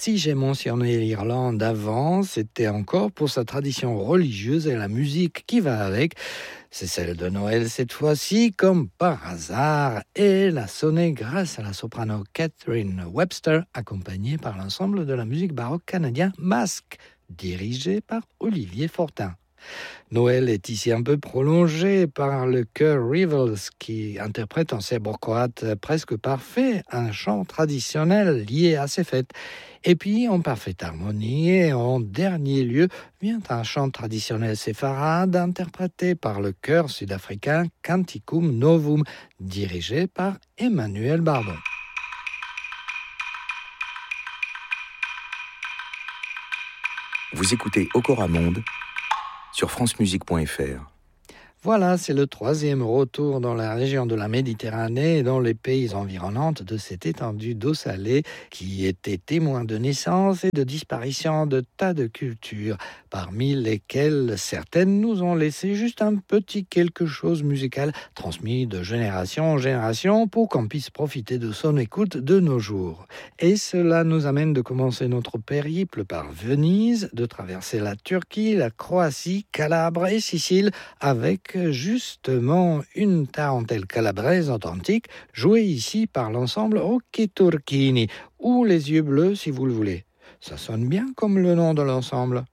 Si j'ai mentionné l'Irlande avant, c'était encore pour sa tradition religieuse et la musique qui va avec. C'est celle de Noël cette fois-ci, comme par hasard. Et elle a sonné grâce à la soprano Catherine Webster, accompagnée par l'ensemble de la musique baroque canadien Masque, dirigé par Olivier Fortin. Noël est ici un peu prolongé par le chœur Rivals qui interprète en serbo-croate presque parfait un chant traditionnel lié à ces fêtes. Et puis, en parfaite harmonie et en dernier lieu, vient un chant traditionnel séfarade interprété par le chœur sud-africain Canticum Novum, dirigé par Emmanuel Bardon. Vous écoutez Okora Monde sur francemusique.fr. Voilà, c'est le troisième retour dans la région de la Méditerranée et dans les pays environnantes de cette étendue d'eau salée qui était témoin de naissance et de disparition de tas de cultures, parmi lesquelles certaines nous ont laissé juste un petit quelque chose musical transmis de génération en génération pour qu'on puisse profiter de son écoute de nos jours. Et cela nous amène de commencer notre périple par Venise, de traverser la Turquie, la Croatie, Calabre et Sicile avec justement une tarentelle calabraise authentique jouée ici par l'ensemble Occhi Turchini ou les yeux bleus si vous le voulez. Ça sonne bien comme le nom de l'ensemble.